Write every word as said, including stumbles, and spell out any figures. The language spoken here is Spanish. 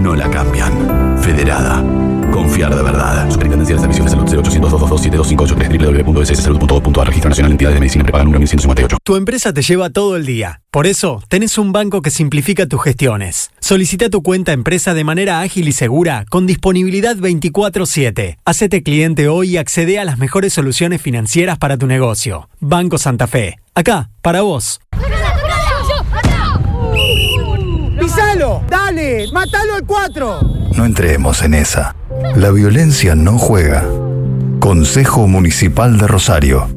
no la cambian. Federada. Confiar de verdad. Superintendencia de Servicios de Salud cero ochocientos, dos dos dos, siete dos cinco ocho tres, doble u doble u doble u punto s s salud punto gov punto a r. Registro Nacional de Entidades de Medicina Prepaga número mil ciento cincuenta y ocho. Tu empresa te lleva todo el día. Por eso, tenés un banco que simplifica tus gestiones. Solicita tu cuenta empresa de manera ágil y segura, con disponibilidad veinticuatro siete. Hacete cliente hoy y accede a las mejores soluciones financieras para tu negocio. Banco Santa Fe. Acá, para vos. ¡Pisalo! ¡Dale! ¡Mátalo al cuatro! No entremos en esa. La violencia no juega. Consejo Municipal de Rosario.